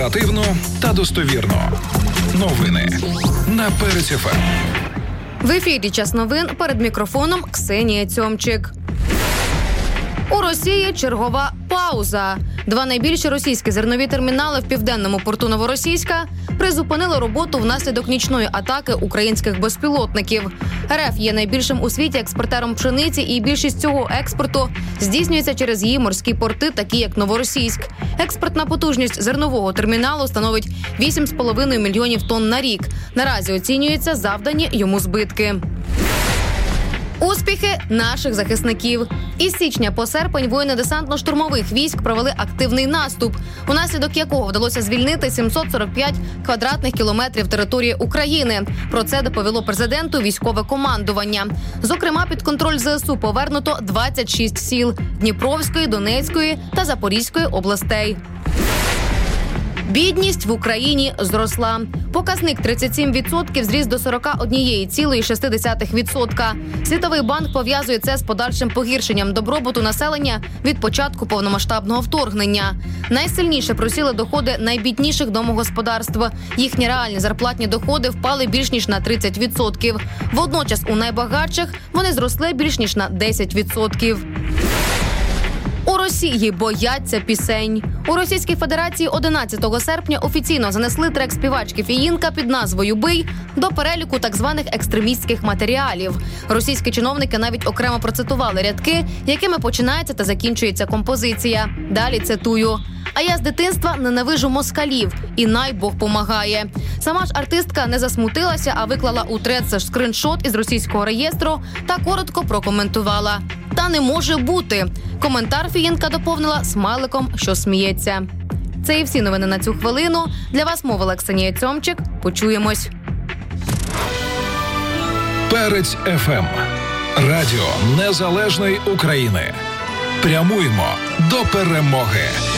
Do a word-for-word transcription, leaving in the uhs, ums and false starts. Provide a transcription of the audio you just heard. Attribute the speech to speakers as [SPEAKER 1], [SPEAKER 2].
[SPEAKER 1] Оперативно та достовірно. Новини на Перець еф ем.
[SPEAKER 2] В ефірі «Час новин», перед мікрофоном Ксенія Цьомчик. У Росії чергова пауза. Два найбільші російські зернові термінали в південному порту Новоросійська призупинили роботу внаслідок нічної атаки українських безпілотників. РФ є найбільшим у світі експортером пшениці, і більшість цього експорту здійснюється через її морські порти, такі як Новоросійськ. Експортна потужність зернового терміналу становить вісім з половиною мільйонів тонн на рік. Наразі оцінюються завдані йому збитки. Успіхи наших захисників. Із січня по серпень воїни десантно-штурмових військ провели активний наступ, унаслідок якого вдалося звільнити сімсот сорок п'ять квадратних кілометрів території України. Про це доповіло президенту військове командування. Зокрема, під контроль зе ес у повернуто двадцять шість сіл Дніпровської, Донецької та Запорізької областей. Бідність в Україні зросла. Показник тридцять сім відсотків зріс до сорок один цілих шість десятих відсотка. Світовий банк пов'язує це з подальшим погіршенням добробуту населення від початку повномасштабного вторгнення. Найсильніше просіли доходи найбідніших домогосподарств. Їхні реальні зарплатні доходи впали більш ніж на тридцять відсотків. Водночас у найбагатших вони зросли більш ніж на десять відсотків. У Росії бояться пісень. У Російській Федерації одинадцятого серпня офіційно занесли трек співачки Фіїнка під назвою «Бий» до переліку так званих екстремістських матеріалів. Російські чиновники навіть окремо процитували рядки, якими починається та закінчується композиція. Далі цитую: «А я з дитинства ненавижу москалів, і най Бог помагає». Сама ж артистка не засмутилася, а виклала у трец скриншот із російського реєстру та коротко прокоментувала: «Та не може бути». Коментар Фіїнка доповнила смайликом, що сміється. Це і всі новини на цю хвилину. Для вас мовила Ксенія Цьомчик. Почуємось.
[SPEAKER 1] Перець еф ем. Радіо Незалежної України. Прямуємо до перемоги.